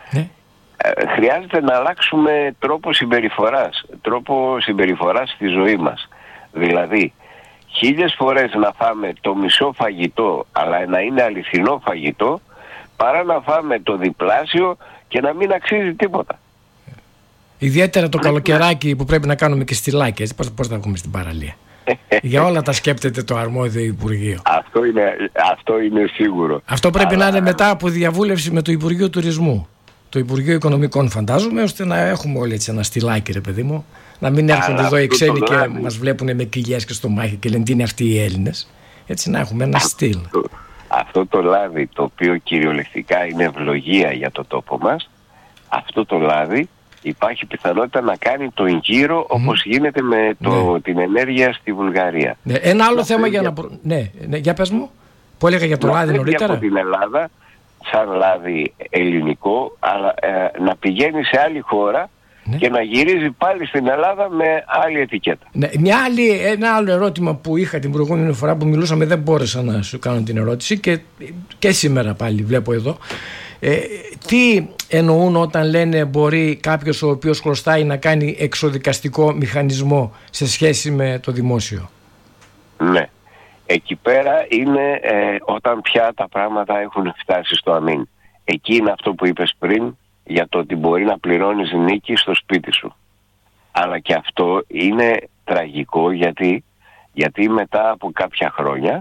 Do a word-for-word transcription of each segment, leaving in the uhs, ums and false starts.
Ναι. Ε, χρειάζεται να αλλάξουμε τρόπο συμπεριφοράς, τρόπο συμπεριφοράς στη ζωή μας. Δηλαδή, χίλιες φορές να φάμε το μισό φαγητό, αλλά να είναι αληθινό φαγητό, παρά να φάμε το διπλάσιο και να μην αξίζει τίποτα. Ιδιαίτερα το καλοκαιράκι που πρέπει να κάνουμε και στυλάκια, έτσι, πώς, πώς θα βγούμε στην παραλία. Για όλα τα σκέπτεται το αρμόδιο Υπουργείο. Αυτό είναι, αυτό είναι σίγουρο. Αυτό πρέπει Αλλά... να είναι μετά από διαβούλευση με το Υπουργείο Τουρισμού, το Υπουργείο Οικονομικών, φαντάζομαι, ώστε να έχουμε όλοι έτσι ένα στυλάκι, ρε παιδί μου. Να μην έρχονται εδώ οι ξένοι και λάδι. Μας βλέπουν με κοιλιές και στο μάχη και λένε τι είναι αυτοί οι Έλληνες. Έτσι να έχουμε ένα στυλ. Αυτό, αυτό το λάδι, το οποίο κυριολεκτικά είναι ευλογία για το τόπο μας, αυτό το λάδι υπάρχει πιθανότητα να κάνει τον γύρο mm. όπως γίνεται με το, ναι. την ενέργεια στη Βουλγαρία. Ναι. Ένα άλλο να θέμα για να... Προ... Ναι, ναι, για πες μου, που έλεγα για το να λάδι νωρίτερα. Από την Ελλάδα, σαν λάδι ελληνικό, αλλά ε, να πηγαίνει σε άλλη χώρα, ναι. και να γυρίζει πάλι στην Ελλάδα με άλλη ετικέτα. Ναι, μια άλλη, ένα άλλο ερώτημα που είχα την προηγούμενη φορά που μιλούσαμε, δεν μπόρεσα να σου κάνω την ερώτηση και, και σήμερα πάλι βλέπω εδώ. Ε, τι εννοούν όταν λένε μπορεί κάποιος ο οποίος χρωστάει να κάνει εξοδικαστικό μηχανισμό σε σχέση με το δημόσιο? Ναι, εκεί πέρα είναι ε, όταν πια τα πράγματα έχουν φτάσει στο αμήν. Εκεί είναι αυτό που είπες πριν, για το ότι μπορεί να πληρώνεις νίκη στο σπίτι σου. Αλλά και αυτό είναι τραγικό, γιατί, γιατί μετά από κάποια χρόνια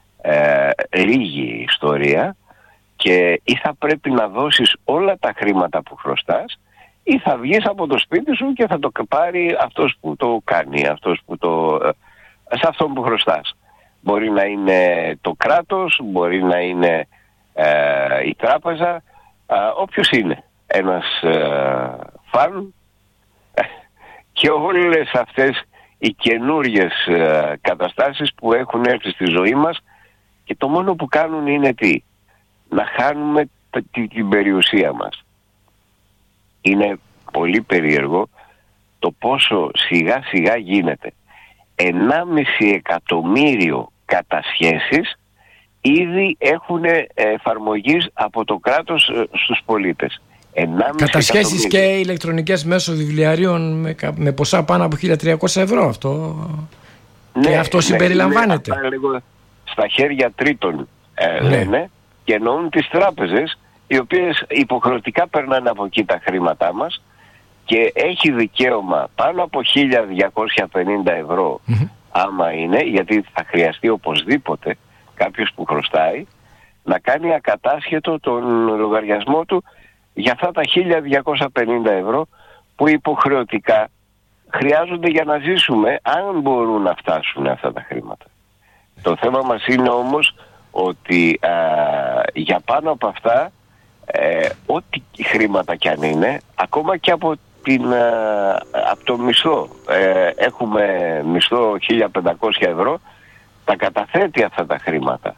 ε, λίγη η ιστορία και ή θα πρέπει να δώσεις όλα τα χρήματα που χρωστάς ή θα βγεις από το σπίτι σου και θα το πάρει αυτός που το κάνει, αυτός που το, σε αυτόν που χρωστάς. Μπορεί να είναι το κράτος, μπορεί να είναι ε, η τράπεζα, ε, όποιος είναι. Ένας ε, φαν και όλες αυτές οι καινούριες ε, καταστάσεις που έχουν έρθει στη ζωή μας και το μόνο που κάνουν είναι τι? Να χάνουμε την, την περιουσία μας. Είναι πολύ περίεργο το πόσο σιγά σιγά γίνεται. ενάμιση εκατομμύριο κατασχέσεις ήδη έχουν εφαρμογής από το κράτος στους πολίτες. Κατασχέσεις και ηλεκτρονικές μέσω βιβλιαρίων με, με ποσά πάνω από χίλια τριακόσια ευρώ. Αυτό, ναι, και αυτό συμπεριλαμβάνεται. Ναι, λίγο στα χέρια τρίτων ε, ναι. λένε, και εννοούν τις τράπεζες, οι οποίες υποχρεωτικά περνάνε από εκεί τα χρήματά μας και έχει δικαίωμα πάνω από χίλια διακόσια πενήντα ευρώ mm-hmm. άμα είναι, γιατί θα χρειαστεί οπωσδήποτε κάποιος που χρωστάει να κάνει ακατάσχετο τον λογαριασμό του για αυτά τα χίλια διακόσια πενήντα ευρώ που υποχρεωτικά χρειάζονται για να ζήσουμε, αν μπορούν να φτάσουν αυτά τα χρήματα. Το θέμα μας είναι όμως ότι α, για πάνω από αυτά, ε, ό,τι χρήματα κι αν είναι, ακόμα και από, την, α, από το μισθό, ε, έχουμε μισθό χίλια πεντακόσια ευρώ, τα καταθέτει αυτά τα χρήματα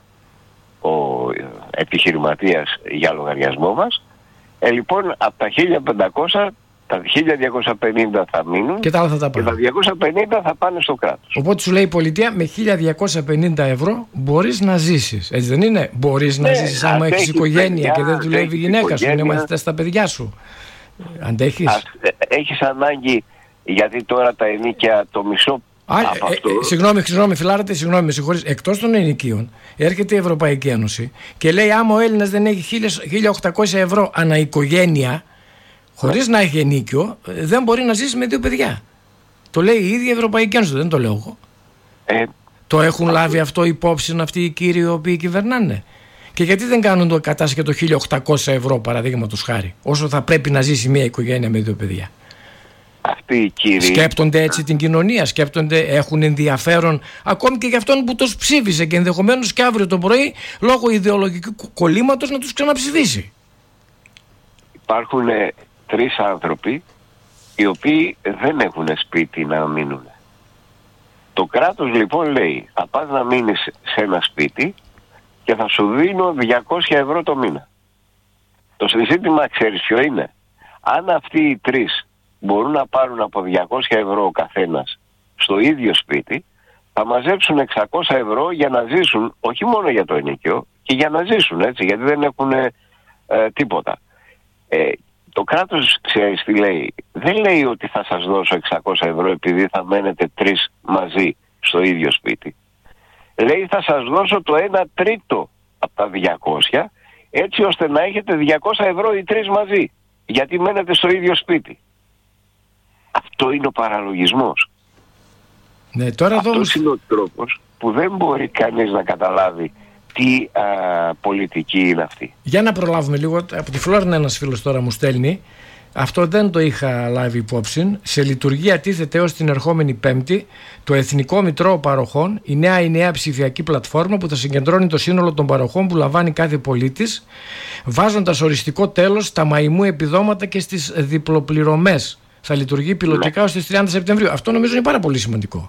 ο επιχειρηματίας για λογαριασμό μας. Ε, λοιπόν, από τα χίλια πεντακόσια, τα χίλια διακόσια πενήντα θα μείνουν και τα άλλα θα τα και τα διακόσια πενήντα θα πάνε στο κράτος. Οπότε σου λέει η πολιτεία, με χίλια διακόσια πενήντα ευρώ μπορείς να ζήσεις. Έτσι δεν είναι? Μπορείς ναι, να ζήσεις άμα έχεις οικογένεια και δεν δουλεύει η γυναίκα σου, είναι μαθητές στα παιδιά σου. Αντέχεις? Ας, έχεις ανάγκη, γιατί τώρα τα ενοίκια το μισό. Α, ε, ε, συγγνώμη, συγγνώμη, φιλάρετε, συγγνώμη, με συγχωρείς. Εκτός των ενοικίων, έρχεται η Ευρωπαϊκή Ένωση και λέει: άμα ο Έλληνας δεν έχει χίλια οκτακόσια ευρώ ανά οικογένεια, χωρίς να έχει ενίκιο, δεν μπορεί να ζήσει με δύο παιδιά. Το λέει η ίδια η Ευρωπαϊκή Ένωση, δεν το λέω εγώ. Ε, το έχουν α, λάβει αυτό υπόψη αυτοί οι κύριοι οι οποίοι κυβερνάνε? Και γιατί δεν κάνουν το κατάσχετο χίλια οκτακόσια ευρώ, παραδείγματος χάρη, όσο θα πρέπει να ζήσει μια οικογένεια με δύο παιδιά? Αυτοί οι κύριοι σκέπτονται έτσι την κοινωνία, σκέπτονται, έχουν ενδιαφέρον ακόμη και για αυτόν που τους ψήφισε και ενδεχομένως και αύριο το πρωί λόγω ιδεολογικού κολλήματος να τους ξαναψηφίσει. Υπάρχουν ε, τρεις άνθρωποι οι οποίοι δεν έχουν σπίτι να μείνουν. Το κράτος λοιπόν λέει: θα πας να μείνεις σε ένα σπίτι και θα σου δίνω διακόσια ευρώ το μήνα. Το ζήτημα ξέρεις ποιο είναι? Αν αυτοί οι τρεις μπορούν να πάρουν από διακόσια ευρώ ο καθένας στο ίδιο σπίτι, θα μαζέψουν εξακόσια ευρώ για να ζήσουν, όχι μόνο για το ενοίκιο, και για να ζήσουν, έτσι, γιατί δεν έχουν ε, τίποτα. Ε, κράτος, ξέρεις τι λέει? Δεν λέει ότι θα σας δώσω εξακόσια ευρώ επειδή θα μένετε τρεις μαζί στο ίδιο σπίτι. Λέει θα σας δώσω το ένα τρίτο από τα διακόσια, έτσι ώστε να έχετε διακόσια ευρώ οι τρεις μαζί, γιατί μένετε στο ίδιο σπίτι. Αυτό είναι ο παραλογισμός. Ναι, τώρα αυτός είναι ο τρόπος που δεν μπορεί κανείς να καταλάβει τι α, πολιτική είναι αυτή. Για να προλάβουμε λίγο, από τη Φλόρινα ένας φίλος τώρα μου στέλνει, αυτό δεν το είχα λάβει υπόψη. Σε λειτουργία τίθεται έως την ερχόμενη Πέμπτη το Εθνικό Μητρό Παροχών, η νέα η νέα ψηφιακή πλατφόρμα που θα συγκεντρώνει το σύνολο των παροχών που λαμβάνει κάθε πολίτης, βάζοντας οριστικό τέλος στα μαϊμού επιδόματα και στις διπλοπληρωμές. Θα λειτουργεί πιλωτικά ναι. ως τις τριάντα Σεπτεμβρίου. Αυτό νομίζω είναι πάρα πολύ σημαντικό.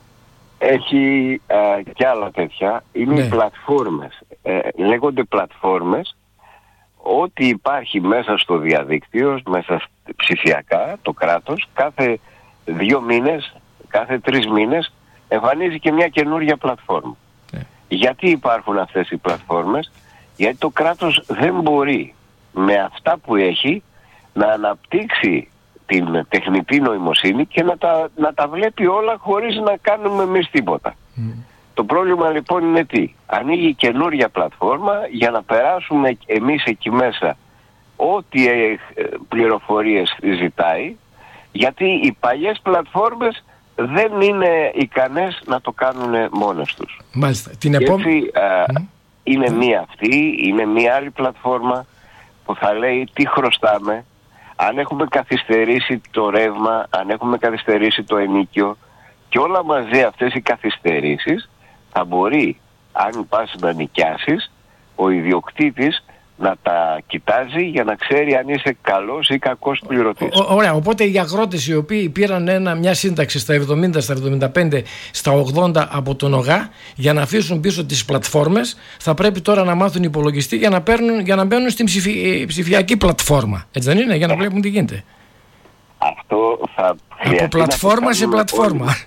Έχει α, και άλλα τέτοια. Είναι ναι. οι πλατφόρμες. Ε, λέγονται πλατφόρμες. Ό,τι υπάρχει μέσα στο διαδίκτυο, μέσα ψηφιακά, το κράτος, κάθε δύο μήνες, κάθε τρεις μήνες εμφανίζει και μια καινούργια πλατφόρμα. Ναι. Γιατί υπάρχουν αυτές οι πλατφόρμες? Γιατί το κράτος δεν μπορεί με αυτά που έχει να αναπτύξει την τεχνητή νοημοσύνη και να τα, να τα βλέπει όλα χωρίς να κάνουμε εμείς τίποτα. Mm. Το πρόβλημα λοιπόν είναι τι? Ανοίγει καινούρια πλατφόρμα για να περάσουμε εμείς εκεί μέσα ό,τι πληροφορίες ζητάει, γιατί οι παλιές πλατφόρμες δεν είναι ικανές να το κάνουν μόνες τους. Μάλιστα. Την επόμενη... Mm. Είναι mm. μία αυτή, είναι μία άλλη πλατφόρμα που θα λέει τι χρωστάμε, αν έχουμε καθυστερήσει το ρεύμα, αν έχουμε καθυστερήσει το ενοίκιο, και όλα μαζί αυτές οι καθυστερήσεις θα μπορεί, αν πας να νοικιάσεις, ο ιδιοκτήτης να τα κοιτάζει για να ξέρει αν είσαι καλός ή κακός πληρωτής. Ω, ωραία, οπότε οι αγρότες οι οποίοι πήραν ένα, μια σύνταξη στα εβδομήντα, στα εβδομήντα πέντε, στα ογδόντα από τον ΟΓΑ για να αφήσουν πίσω τις πλατφόρμες, θα πρέπει τώρα να μάθουν υπολογιστή για να, παίρνουν, για να μπαίνουν στην ψηφι, ψηφιακή πλατφόρμα. Έτσι δεν είναι? Για να βλέπουν τι γίνεται. Αυτό θα από πλατφόρμα σε πλατφόρμα.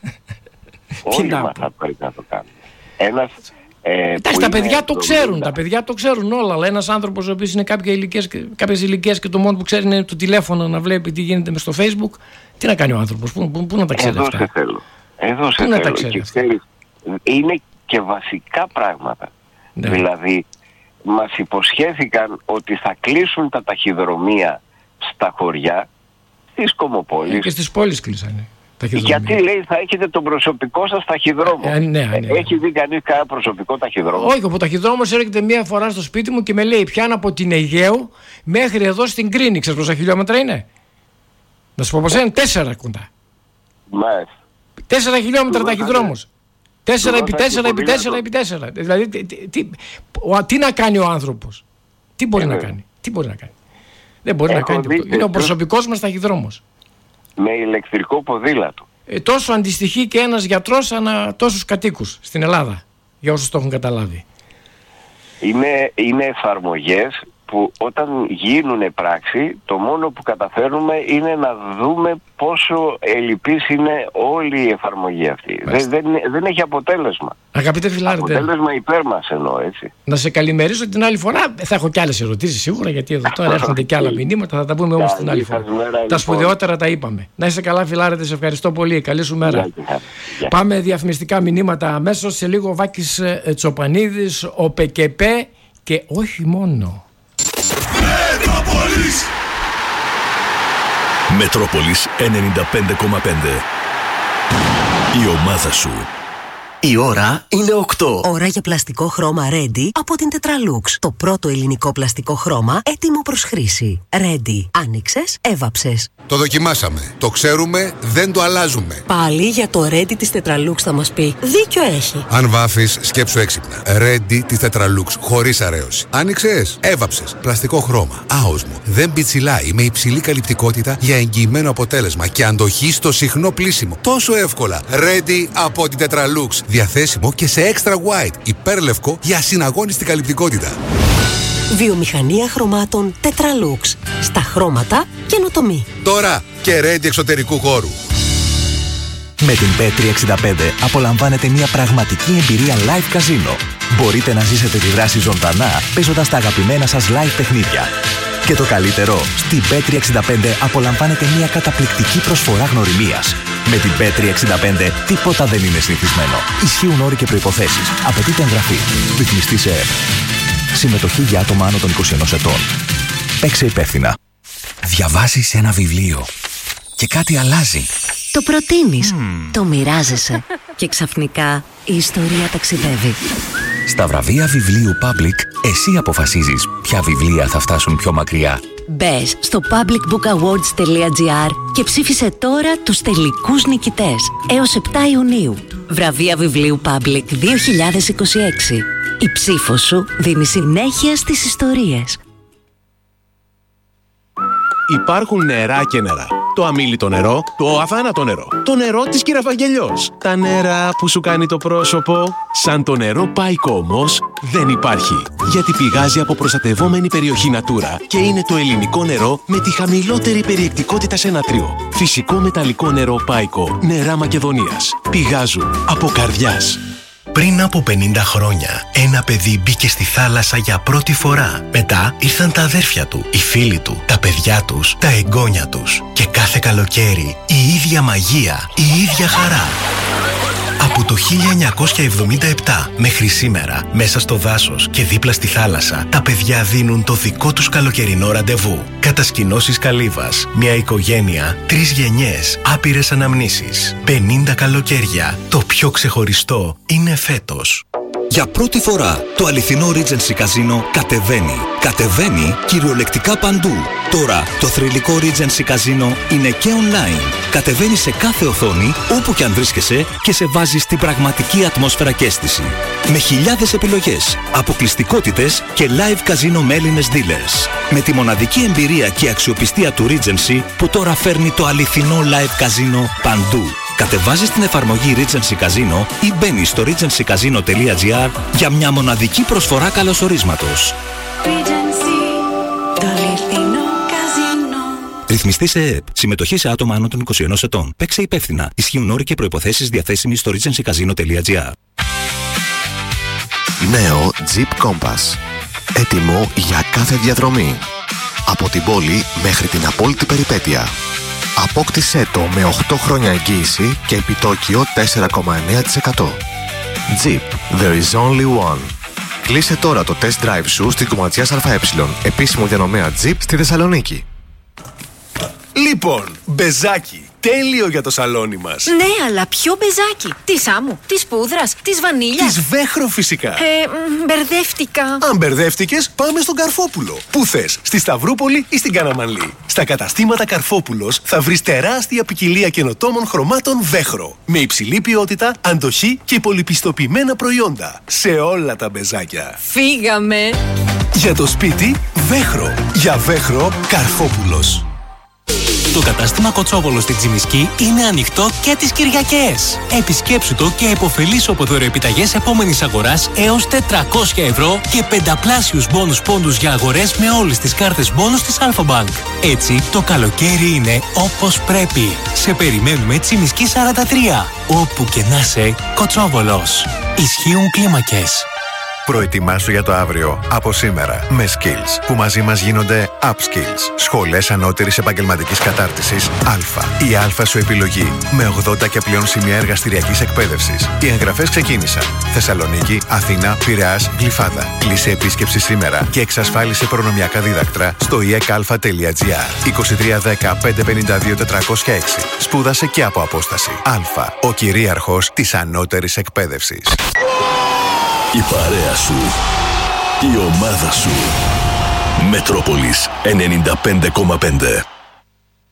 Όλοι μας θα πρέπει να το κάνουμε. Ένας... Ε, Εντάξει, τα παιδιά το ξέρουν, τα παιδιά το ξέρουν όλα, αλλά ένας άνθρωπος ο οποίος είναι κάποιες ηλικίες και το μόνο που ξέρει είναι το τηλέφωνο να βλέπει τι γίνεται μες στο Facebook, τι να κάνει ο άνθρωπος, πού, πού, πού να τα ξέρει Εδώ αυτά? Σε θέλω. Εδώ σε πού θέλω. Να τα ξέρει? Ξέρεις, είναι και βασικά πράγματα. Ναι. Δηλαδή, μας υποσχέθηκαν ότι θα κλείσουν τα ταχυδρομεία στα χωριά, στις κομμοπόλεις. Ε, και στις πόλεις κλείσανε. Γιατί λέει θα έχετε τον προσωπικό σας ταχυδρόμο. Ε, ναι, ναι. Έχει δει κανείς κανένα προσωπικό ταχυδρόμο? Όχι, ο ταχυδρόμος έρχεται μία φορά στο σπίτι μου και με λέει πιάνω από την Αιγαίου μέχρι εδώ στην Κρίνη. Ξέρεις πόσα χιλιόμετρα είναι? Να σου πω πως είναι, τέσσερα κοντά. Μάλιστα. Τέσσερα χιλιόμετρα ταχυδρόμος. Τέσσερα επί τέσσερα επί τέσσερα επί τέσσερα. Δηλαδή τι, τι, τι να κάνει ο άνθρωπος? Τι μπορεί να κάνει? Τι μπορεί να κάνει? Δεν μπορεί να κάνει. Είναι ο προσωπικός μας ταχυδρόμος. Με ηλεκτρικό ποδήλατο. Ε, τόσο αντιστοιχεί και ένας γιατρός ανά τόσους κατοίκους στην Ελλάδα, για όσους το έχουν καταλάβει. Είναι, είναι εφαρμογές που όταν γίνουν πράξη, το μόνο που καταφέρνουμε είναι να δούμε πόσο ελλειπής είναι όλη η εφαρμογή αυτή. Δεν, δεν, δεν έχει αποτέλεσμα. Αγαπητέ Φιλάρετε, αποτέλεσμα υπέρ μας εννοώ, έτσι. Να σε καλημερίσω την άλλη φορά. Θα έχω κι άλλες ερωτήσεις σίγουρα, γιατί εδώ τώρα έρχονται κι άλλα μηνύματα. Θα τα πούμε όμως την άλλη φορά. Μέρα, τα σπουδαιότερα τα είπαμε. Να είσαι καλά, Φιλάρετε, σε ευχαριστώ πολύ. Καλή σου μέρα. Yeah. Πάμε διαφημιστικά μηνύματα αμέσως. Σε λίγο ο Βάκης Τσοπανίδης, ο ΠΚΠ και όχι μόνο. Μετρόπολης Μετρόπολης ενενήντα πέντε κόμμα πέντε. Η ομάδα σου. Η ώρα είναι οκτώ. Ώρα για πλαστικό χρώμα Ready από την Tetralux. Το πρώτο ελληνικό πλαστικό χρώμα έτοιμο προς χρήση. Ready. Άνοιξες, έβαψες. Το δοκιμάσαμε. Το ξέρουμε, δεν το αλλάζουμε. Πάλι για το Ready της Tetralux θα μας πει. Δίκιο έχει. Αν βάφεις, σκέψου έξυπνα. Ready της Tetralux, χωρίς αρέωση. Άνοιξες, έβαψες. Πλαστικό χρώμα. Άοσμο. Δεν πιτσιλάει, με υψηλή καλυπτικότητα για εγγυημένο αποτέλεσμα και αντοχή στο συχνό πλύσιμο. Τόσο εύκολα. Ready από την Tetralux. Διαθέσιμο και σε extra white, υπέρλευκο για ασυναγώνιστη καλυπτικότητα. Βιομηχανία χρωμάτων Tetralux. Στα χρώματα καινοτομή. Τώρα και Ready εξωτερικού χώρου. Με την μπετ τριακόσια εξήντα πέντε απολαμβάνετε μια πραγματική εμπειρία live καζίνο. Μπορείτε να ζήσετε τη δράση ζωντανά παίζοντας τα αγαπημένα σας live παιχνίδια. Και το καλύτερο, στην μπι τριακόσια εξήντα πέντε απολαμβάνετε μια καταπληκτική προσφορά γνωριμίας. Με την μπι τριακόσια εξήντα πέντε τίποτα δεν είναι συνηθισμένο. Ισχύουν όροι και προϋποθέσεις. Απαιτείται εγγραφή. Ρυθμιστή σε ΕΕΠ. Συμμετοχή για άτομα άνω των είκοσι ενός ετών. Παίξε υπεύθυνα. Διαβάζεις ένα βιβλίο και κάτι αλλάζει. Το προτείνεις, mm. το μοιράζεσαι και ξαφνικά η ιστορία ταξιδεύει. Στα βραβεία βιβλίου Public, εσύ αποφασίζεις ποια βιβλία θα φτάσουν πιο μακριά. Μπες στο public book awards τελεία gr και ψήφισε τώρα τους τελικούς νικητές έως επτά Ιουνίου. Βραβεία βιβλίου Public δύο χιλιάδες είκοσι έξι. Η ψήφος σου δίνει συνέχεια στις ιστορίες. Υπάρχουν νερά και νερά. Το αμίλητο νερό, το αθάνατο νερό. Το νερό της Κύρα Βαγγελιός. Τα νερά που σου κάνει το πρόσωπο. Σαν το νερό Πάικο όμως δεν υπάρχει. Γιατί πηγάζει από προστατευόμενη περιοχή Natura και είναι το ελληνικό νερό με τη χαμηλότερη περιεκτικότητα σε νατρίο. Φυσικό μεταλλικό νερό Πάικο. Νερά Μακεδονίας. Πηγάζουν από καρδιάς. Πριν από πενήντα χρόνια, ένα παιδί μπήκε στη θάλασσα για πρώτη φορά. Μετά ήρθαν τα αδέρφια του, οι φίλοι του, τα παιδιά τους, τα εγγόνια τους. Και κάθε καλοκαίρι, η ίδια μαγεία, η ίδια χαρά. Από το χίλια εννιακόσια εβδομήντα επτά μέχρι σήμερα, μέσα στο δάσος και δίπλα στη θάλασσα, τα παιδιά δίνουν το δικό τους καλοκαιρινό ραντεβού. Κατασκηνώσεις Καλύβας, μια οικογένεια, τρεις γενιές, άπειρες αναμνήσεις. πενήντα καλοκαίρια. Το πιο ξεχωριστό είναι φέτος. Για πρώτη φορά, το αληθινό Regency Casino κατεβαίνει. Κατεβαίνει κυριολεκτικά παντού. Τώρα, το θρυλικό Regency Casino είναι και online. Κατεβαίνει σε κάθε οθόνη, όπου και αν βρίσκεσαι, και σε βάζει στην πραγματική ατμόσφαιρα και αίσθηση. Με χιλιάδες επιλογές, αποκλειστικότητες και live casino με Έλληνες dealers. Με τη μοναδική εμπειρία και αξιοπιστία του Regency, που τώρα φέρνει το αληθινό live casino παντού. Κατεβάζεις την εφαρμογή Regency Casino ή μπαίνεις στο regency casino τελεία gr για μια μοναδική προσφορά καλωσορίσματος. Regency, το αληθινό καζίνο. Ρυθμιστή σε ΕΕΠ. Συμμετοχή σε άτομα άνω των είκοσι ενός ετών. Παίξε υπεύθυνα. Ισχύουν όροι και προϋποθέσεις διαθέσιμοι στο regency casino τελεία gr. Νέο Jeep Compass. Έτοιμο για κάθε διαδρομή. Από την πόλη μέχρι την απόλυτη περιπέτεια. Απόκτησέ το με οκτώ χρόνια εγγύηση και επιτόκιο τέσσερα κόμμα εννέα τοις εκατό. Jeep, there is only one. Κλείσε τώρα το test drive σου στην Κομματζιάς ΑΕ, επίσημο διανομέα Jeep στη Θεσσαλονίκη. Λοιπόν, μπεζάκι. Τέλειο για το σαλόνι μας. Ναι, αλλά ποιο μπεζάκι? Της άμμου, της πούδρας, της βανίλιας? Της Βέχρο φυσικά. Ε, μπερδεύτηκα. Αν μπερδεύτηκες, πάμε στον Καρφόπουλο. Πού θες, στη Σταυρούπολη ή στην Καναμανλή? Στα καταστήματα Καρφόπουλος θα βρεις τεράστια ποικιλία καινοτόμων χρωμάτων Βέχρο. Με υψηλή ποιότητα, αντοχή και πολυπιστοποιημένα προϊόντα. Σε όλα τα μπεζάκια. Φύγαμε. Για το σπίτι, Βέχρο. Για Βέχρο, Καρφόπουλος. Το κατάστημα Κοτσόβολο στη Τζιμισκή είναι ανοιχτό και τις Κυριακές. Επισκέψου το και επωφελήσου από δωροεπιταγές επόμενης αγοράς έως τετρακόσια ευρώ και πενταπλάσιους μπόνους πόντους για αγορές με όλες τις κάρτες μπόνους της Αλφα Bank. Έτσι, το καλοκαίρι είναι όπως πρέπει. Σε περιμένουμε Τζιμισκή σαράντα τρία. Όπου και να σε, Κοτσόβολος. Ισχύουν κλίμακες. Προετοιμάσου για το αύριο από σήμερα με Skills, που μαζί μας γίνονται Upskills. Σχολές ανώτερης επαγγελματικής κατάρτισης Α. Η Α σου επιλογή με ογδόντα και πλέον σημεία εργαστηριακής εκπαίδευσης. Οι εγγραφές ξεκίνησαν. Θεσσαλονίκη, Αθήνα, Πειραιάς, Γλυφάδα. Κλείσε επίσκεψη σήμερα και εξασφάλισε προνομιακά δίδακτρα στο ι εκ α τελεία τζι αρ. είκοσι τρία δέκα πεντακόσια πενήντα δύο τετρακόσια έξι. Σπούδασε και από απόσταση. Α. Ο κυρίαρχος της ανώτερης εκπαίδευσης. Η παρέα σου. Η ομάδα σου. Μετρόπολης ενενήντα πέντε κόμμα πέντε.